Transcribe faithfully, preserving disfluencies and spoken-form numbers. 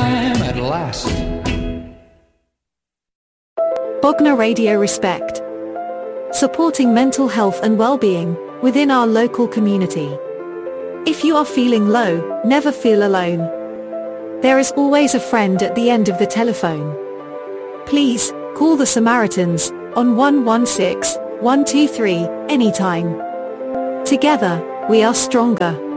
time at last. Bognor Radio Respect. Supporting mental health and well-being within our local community. If you are feeling low, never feel alone. There is always a friend at the end of the telephone. Please, call the Samaritans on one one six, one two three anytime. Together, we are stronger.